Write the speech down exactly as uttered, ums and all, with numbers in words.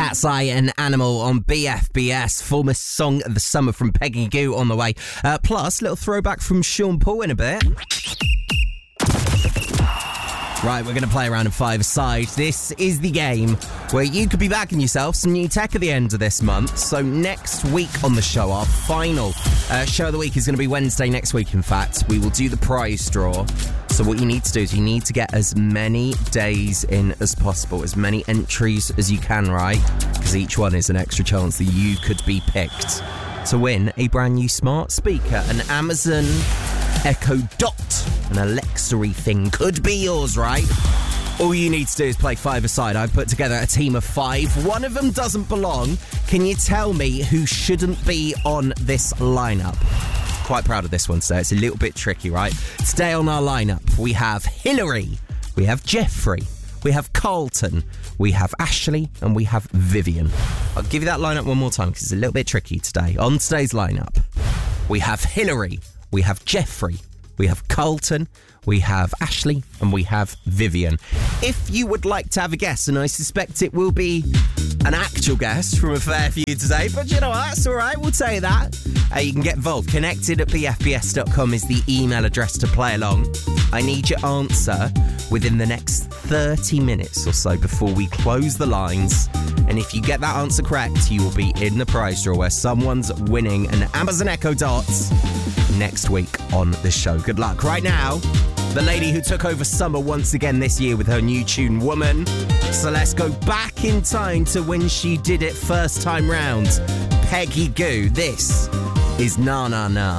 Cat's Eye and Animal on B F B S. Former Song of the Summer from Peggy Gou on the way. Uh, plus, little throwback from Sean Paul in a bit. Right, we're going to play around in five-a-side. This is the game where you could be backing yourself some new tech at the end of this month. So next week on the show, our final uh, show of the week is going to be Wednesday next week, in fact. We will do the prize draw. So what you need to do is you need to get as many days in as possible, as many entries as you can, right? Because each one is an extra chance that you could be picked to win a brand new smart speaker, an Amazon Echo Dot, an Alexa-y thing could be yours, right? All you need to do is play five-a-side. I've put together a team of five. One of them doesn't belong. Can you tell me who shouldn't be on this lineup? Quite proud of this one today. It's a little bit tricky, right? Today on our lineup, we have Hillary, we have Jeffrey, we have Carlton, we have Ashley, and we have Vivian. I'll give you that lineup one more time because it's a little bit tricky today. On today's lineup, we have Hillary, we have Jeffrey, we have Carlton, we have Ashley, and we have Vivian. If you would like to have a guess, and I suspect it will be an actual guess from a fair few today, but you know what, that's all right, we'll say that. Uh, you can get involved. Connected at b f b s dot com is the email address to play along. I need your answer within the next thirty minutes or so before we close the lines. And if you get that answer correct, you will be in the prize draw where someone's winning an Amazon Echo Dot next week on the show. Good luck. Right now, the lady who took over summer once again this year with her new tune, Woman. So let's go back in time to when she did it first time round. Peggy Gou. This is Na Na Na.